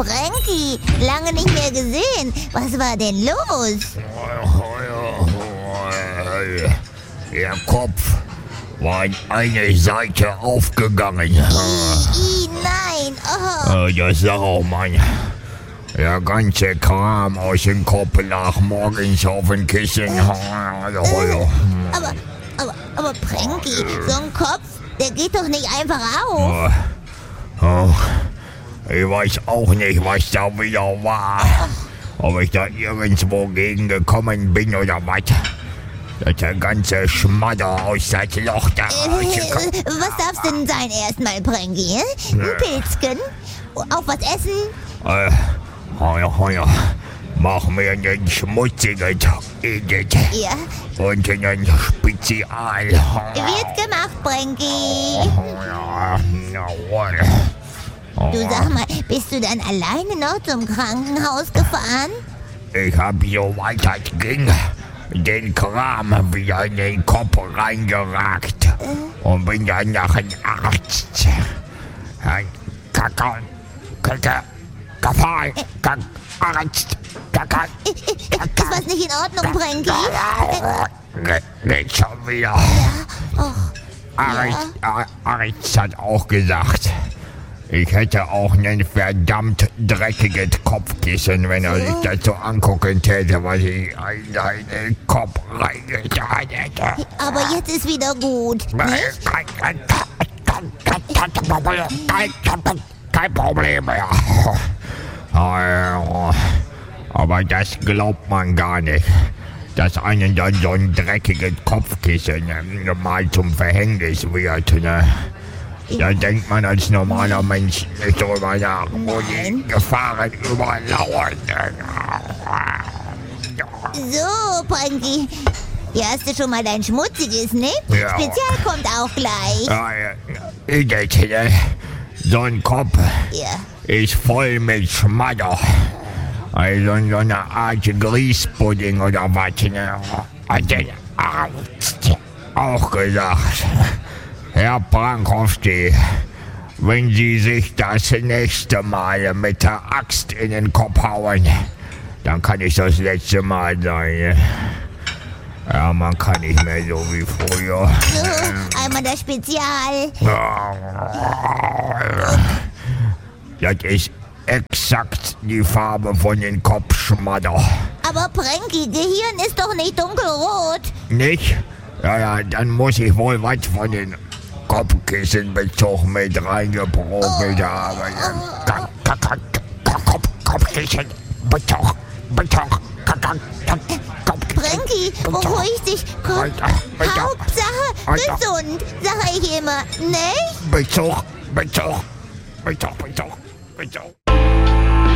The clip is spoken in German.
Pranky, lange nicht mehr gesehen. Was war denn los? Der Kopf war in eine Seite aufgegangen. Nein. Oh. Das sag auch, Mann. Der ganze Kram aus dem Kopf lag morgens auf dem Kissen. Aber Pranky, so ein Kopf, der geht doch nicht einfach auf. Ich weiß auch nicht, was da wieder war. Ob ich da irgendwo gegen gekommen bin oder was. Dass der ganze Schmadder aus das Loch da rausgekommen. Was darf's denn sein erstmal, Pranky? Ein Pilzchen? Auf was essen? Mach mir einen schmutzigen Edit. Ja. Und einen Spezial. Wird gemacht, Pranky. Jawohl. Du sag mal, bist du dann alleine noch zum Krankenhaus gefahren? Ich hab so weiter es ging den Kram wieder in den Kopf reingeragt und bin dann nach dem Arzt. Arzt. Ist was nicht in Ordnung, Pranky? Geht schon wieder. Arzt hat auch gesagt, ich hätte auch einen verdammt dreckiges Kopfkissen, wenn er sich das so angucken täte, was ich in seinen Kopf reingetan hätte. Aber jetzt ist wieder gut, nicht? Kein Problem mehr. Aber das glaubt man gar nicht, dass einen dann so ein dreckiges Kopfkissen mal zum Verhängnis wird, ne? Da denkt man als normaler Mensch nicht drüber nach, wo die Gefahren überlauern. So, Pranky. Hier hast du schon mal dein schmutziges, ne? Ja. Spezial kommt auch gleich. So ein Kopf ist voll mit Schmadder. Also so eine Art Grießpudding oder was. Hat der Arzt auch gesagt. Herr Brankowski, wenn Sie sich das nächste Mal mit der Axt in den Kopf hauen, dann kann ich das letzte Mal sein. Ja, man kann nicht mehr so wie früher. So, einmal das Spezial. Das ist exakt die Farbe von den Kopfschmadder. Aber Pranky, Gehirn ist doch nicht dunkelrot. Nicht? Ja, dann muss ich wohl was von den Kopfkissenbezug mit reingeprobelt haben. Kopfkissenbezug. Pranky, beruhig dich. Komm, Hauptsache gesund, sag ich immer, nicht? Bezug.